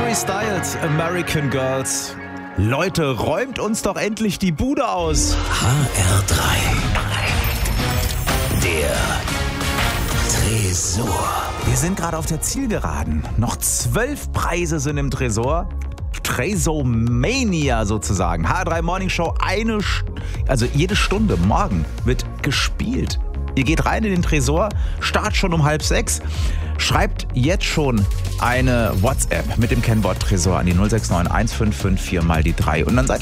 Harry Styles, American Girls. Leute, räumt uns doch endlich die Bude aus. HR3. Der Tresor. Wir sind gerade auf der Zielgeraden. Noch 12 Preise sind im Tresor. Tresormania sozusagen. HR3 Morning Show, also jede Stunde morgen wird gespielt. Ihr geht rein in den Tresor, Start schon um 5:30. Schreibt jetzt schon eine WhatsApp mit dem Kennwort Tresor an die 069 1554 mal die 3 und dann seid